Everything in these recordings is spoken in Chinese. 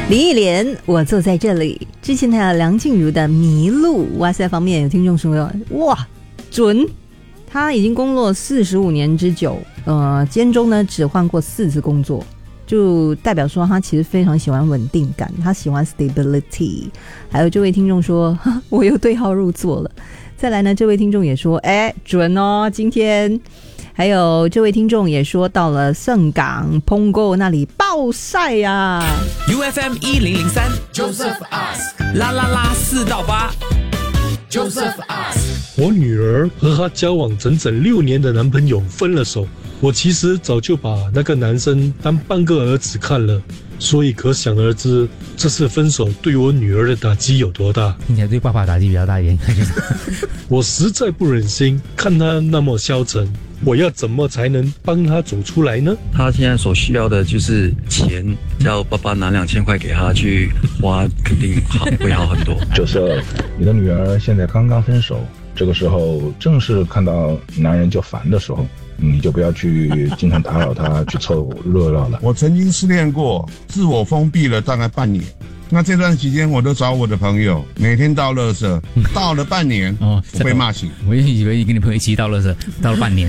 林忆莲，我坐在这里。之前还有梁静茹的《迷路》，哇塞！方面有听众说，哇，准！他已经工作45年之久，间中呢只换过4次工作，就代表说他其实非常喜欢稳定感，他喜欢 stability。还有这位听众说，我又对号入座了。再来呢，这位听众也说，准哦，今天。还有这位听众也说到了盛港 Pongo 那里暴晒啊。 UFM 1003 Joseph Ask 啦啦啦4到8 Joseph Ask 我女儿和她交往整整6年的男朋友分了手，我其实早就把那个男生当半个儿子看了，所以可想而知这次分手对我女儿的打击有多大。 听起来对爸爸打击比较大一点。 我实在不忍心看他那么消沉，我要怎么才能帮他走出来呢？ 他现在所需要的就是钱，叫爸爸拿2000块给他去花，肯定会好很多。 就是你的女儿现在刚刚分手，这个时候正是看到男人就烦的时候，你就不要去经常打扰他去凑热闹了。 我曾经失恋过，自我封闭了大概半年。那这段期间，我都找我的朋友，每天倒垃圾，倒了半年，我被骂醒。 我以为你跟你朋友一起倒垃圾，倒了半年，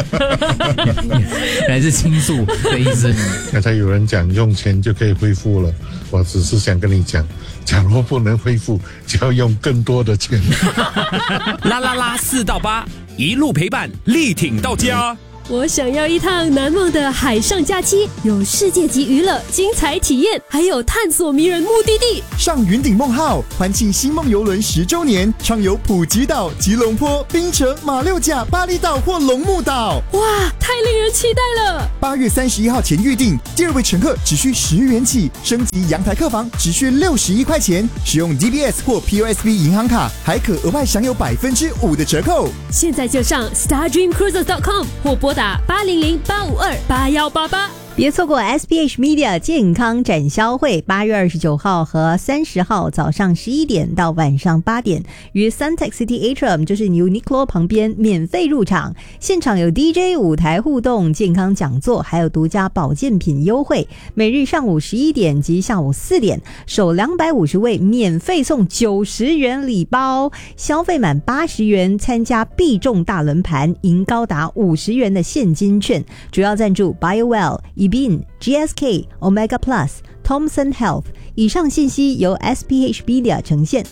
来自倾诉的意思。 刚才有人讲用钱就可以恢复了，我只是想跟你讲，假如不能恢复，就要用更多的钱。 啦啦啦4到8，一路陪伴，力挺到家。 我想要一趟难忘的海上假期，有世界级娱乐、精彩体验，还有探索迷人目的地。 上云顶梦号，欢庆星梦游轮10周年，畅游普吉岛、吉隆坡、槟城、马六甲、巴厘岛或龙目岛。 哇，太令人期待了 ！8月31号前预订，第2位乘客只需10元起，升级阳台客房只需61块钱，使用 DBS 或 POSB 银行卡，还可额外享有5%的折扣。 现在就上 StarDreamCruises.com 或拨打800-852-8188。 别错过 SPH Media 健康展销会，8月29号和30号早上11点到晚上8点，于 Suntec City Atrium 就是 Uniqlo 旁边免费入场，现场有 DJ 舞台互动、健康讲座，还有独家保健品优惠。每日上午11点及下午4点，首250位免费送90元礼包，消费满80元参加必中大轮盘，赢高达50元的现金券。主要赞助 BioWell、Ebin、GSK、Omega Plus、Thomson Health。以上信息由 SPH Media 呈现。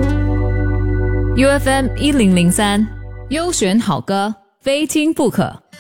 UFM 1003，优选好歌，非听不可。